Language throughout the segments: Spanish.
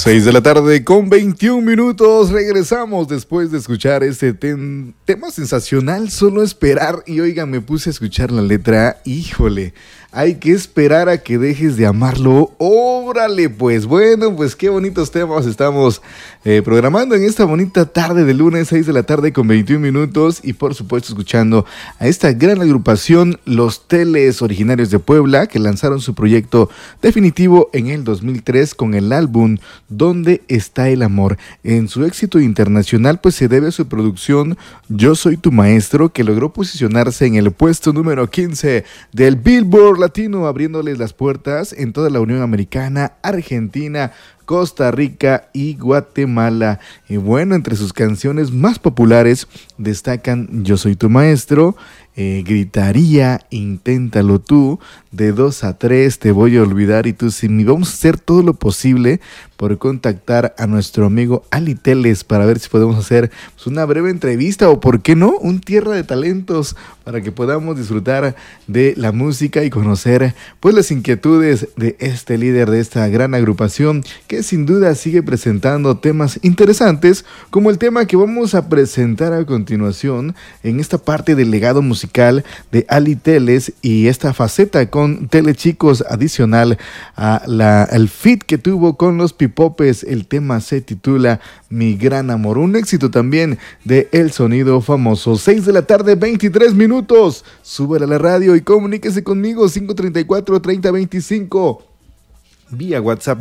6 de la tarde con 21 minutos. Regresamos después de escuchar este tema sensacional, Solo Esperar. Y oigan, me puse a escuchar la letra. Híjole, hay que esperar a que dejes de amarlo. ¡Órale! Pues bueno, pues qué bonitos temas estamos programando en esta bonita tarde de lunes, 6 de la tarde con 21 minutos. Y por supuesto escuchando a esta gran agrupación, Los Teles, originarios de Puebla, que lanzaron su proyecto definitivo en el 2003 con el álbum ¿Dónde está el amor? En su éxito internacional pues se debe a su producción Yo Soy Tu Maestro, que logró posicionarse en el puesto número 15 del Billboard Latino, abriéndoles las puertas en toda la Unión Americana, Argentina, Costa Rica y Guatemala. Y bueno, entre sus canciones más populares destacan Yo Soy Tu Maestro, Gritaría, Inténtalo Tú, De 2 a 3, Te Voy a Olvidar y Tú Sin Mí. Vamos a hacer todo lo posible por contactar a nuestro amigo Ali Teles para ver si podemos hacer pues, una breve entrevista o, por qué no, un tierra de talentos para que podamos disfrutar de la música y conocer pues las inquietudes de este líder de esta gran agrupación, que sin duda sigue presentando temas interesantes, como el tema que vamos a presentar a continuación en esta parte del legado musical de Ali Teles y esta faceta con Telechicos, adicional a el feat que tuvo con los Pipopes. El tema se titula Mi Gran Amor, un éxito también de El Sonido Famoso. 6 de la tarde, 23 minutos. Súbele a la radio y comuníquese conmigo, 534-3025. Vía WhatsApp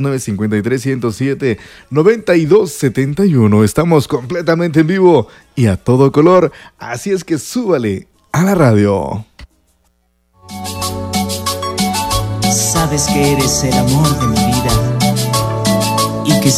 953-107-9271. Estamos completamente en vivo y a todo color, así es que súbale a la radio. Sabes que eres el amor de mi vida.